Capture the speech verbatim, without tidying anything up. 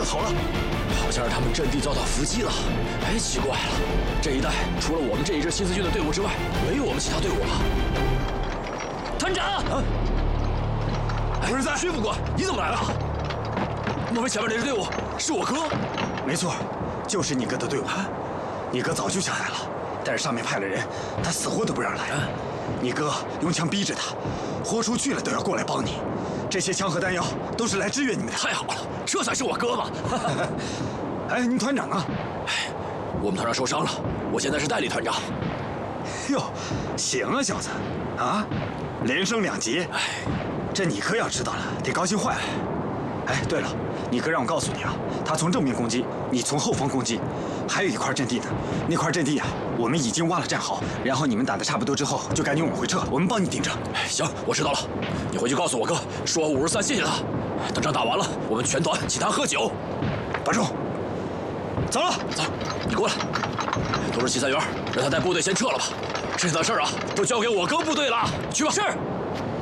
就好了。 好像是他们阵地遭到伏击了。哎，奇怪了，这一带除了我们这一支新四军的队伍之外，没有我们其他队伍了。团长，啊，不是在薛副官，你怎么来了？莫非前面那支队伍是我哥？ 没错，就是你哥的队伍。你哥早就下来了，但是上面派了人，他死活都不让来。你哥用枪逼着他，豁出去了都要过来帮你。这些枪和弹药都是来支援你们的。 太好了，这才是我哥嘛！ 哎，你团长呢？ 哎，我们团长受伤了，我现在是代理团长。 哟，行啊，小子，啊，连升两级。哎，这你哥要知道了，得高兴坏了。哎，对了，你哥让我告诉你啊，他从正面攻击，你从后方攻击，还有一块阵地呢。那块阵地啊，我们已经挖了战壕，然后你们打得差不多之后，就赶紧往回撤，我们帮你顶着。 行，我知道了。你回去告诉我哥，说五十三谢谢他。等仗打完了，我们全团请他喝酒。 把住，走了， 走，你过来。都是七三元，让他带部队先撤了吧。剩下的事儿啊，都交给我哥部队了。去吧。是。